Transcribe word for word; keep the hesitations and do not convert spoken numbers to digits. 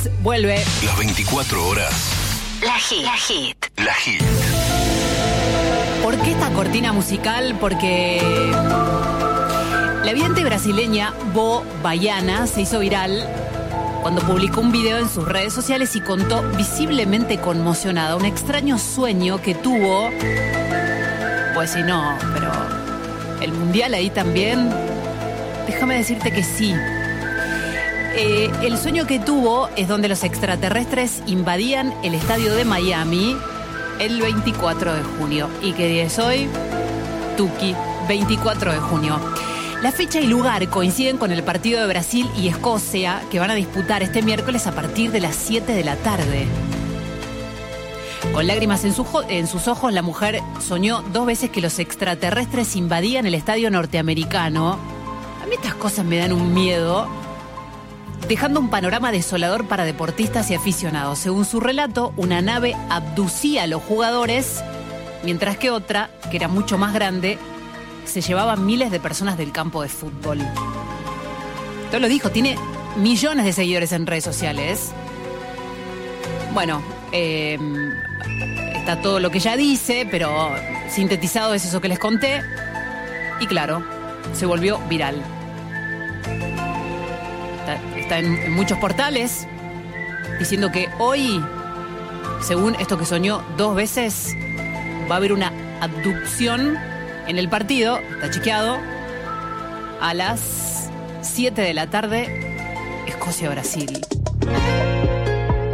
Vuelve. Las veinticuatro horas. La Hit. La Hit. La Hit. ¿Por qué esta cortina musical? Porque la vidente brasileña Bo Baiana se hizo viral cuando publicó un video en sus redes sociales y contó visiblemente conmocionada un extraño sueño que tuvo. Pues si no, pero el mundial ahí también. Déjame decirte que sí. Eh, el sueño que tuvo es donde los extraterrestres invadían el estadio de Miami el veinticuatro de junio. ¿Y qué día es hoy? Tuki, veinticuatro de junio. La fecha y lugar coinciden con el partido de Brasil y Escocia que van a disputar este miércoles a partir de las siete de la tarde. Con lágrimas en, su, en sus ojos, la mujer soñó dos veces que los extraterrestres invadían el estadio norteamericano. A mí estas cosas me dan un miedo, dejando un panorama desolador para deportistas y aficionados. Según su relato, una nave abducía a los jugadores, mientras que otra, que era mucho más grande, se llevaba miles de personas del campo de fútbol. Todo lo dijo, tiene millones de seguidores en redes sociales. Bueno, eh, está todo lo que ella dice, pero sintetizado es eso que les conté. Y claro, se volvió viral. Está, está en, en muchos portales diciendo que hoy, según esto que soñó dos veces, va a haber una abducción en el partido, está chequeado, a las siete de la tarde, Escocia-Brasil.